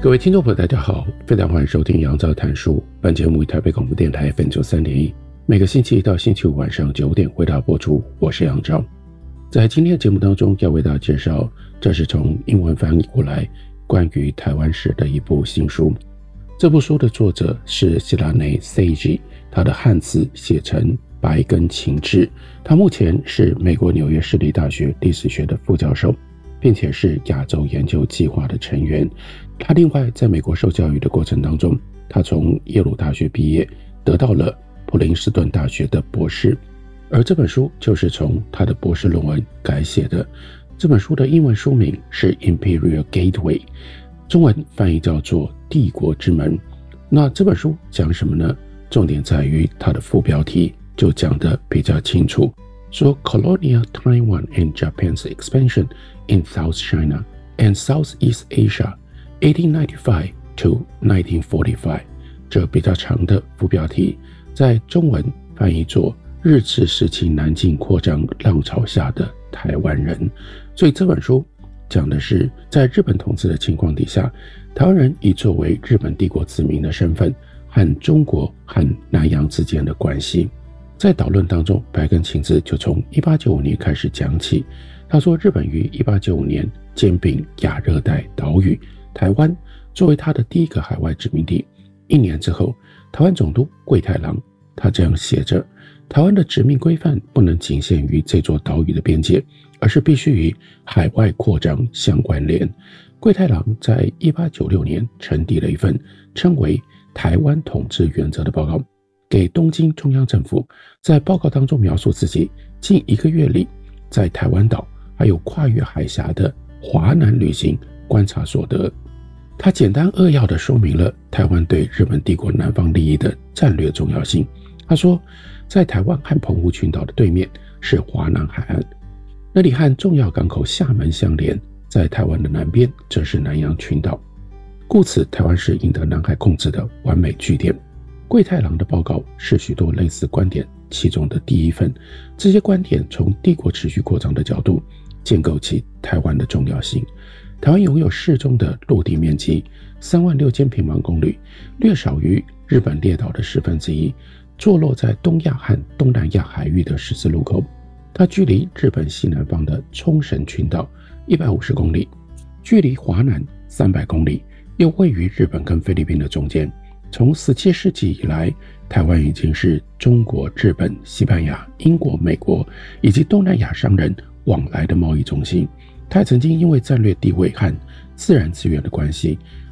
各位听众朋友大家好，非常欢迎收听杨照谈书。本节目以台北广播电台 FM93.1，每个星期一到星期五晚上9点为大家播出。我是杨照。在今天的节目当中，要为大家介绍，这是从英文翻译过来关于台湾史的一部新书。这部书的作者是希拉内 Sage， 他的汉字写成白根晴治，他目前是美国纽约市立大学历史学的副教授，并且是亚洲研究计划的成员。他另外在美国受教育的过程当中，他从耶鲁大学毕业，得到了普林斯顿大学的博士，而这本书就是从他的博士论文改写的。这本书的英文书名是 Imperial Gateway， 中文翻译叫做帝国之门。那这本书讲什么呢？重点在于它的副标题就讲得比较清楚，说 Colonial Taiwan and Japan's expansion in South China and Southeast Asia 1895 to 1945， 这比较长的副标题在中文翻译作日治时期南进扩张浪潮下的台湾人。所以这本书讲的是在日本统治的情况底下，台湾人以作为日本帝国子民的身份和中国和南洋之间的关系。在导论当中，白根晴治就从1895年开始讲起。他说，日本于1895年兼并亚热带岛屿台湾作为他的第一个海外殖民地。1年之后，台湾总督桂太郎他这样写着，台湾的殖民规范不能仅限于这座岛屿的边界，而是必须与海外扩张相关联。桂太郎在1896年呈递了一份称为台湾统治原则的报告给东京中央政府，在报告当中描述自己近1个月里在台湾岛还有跨越海峡的华南旅行观察所得。他简单扼要地说明了台湾对日本帝国南方利益的战略重要性。他说，在台湾和澎湖群岛的对面是华南海岸，那里和重要港口厦门相连，在台湾的南边则是南洋群岛，故此台湾是赢得南海控制的完美据点。桂太郎的报告是许多类似观点其中的第一份，这些观点从帝国持续扩张的角度建构起台湾的重要性。台湾拥有适中的陆地面积36000平方公里，略少于日本列岛的1/10，坐落在东亚和东南亚海域的十字路口。它距离日本西南方的冲绳群岛150公里，距离华南300公里，又位于日本跟菲律宾的中间。从17世纪以来，台湾已经是中国、日本、西班牙、英国、美国以及东南亚商人往来的贸易中心。它曾经因为战略地位和自然资源的关系，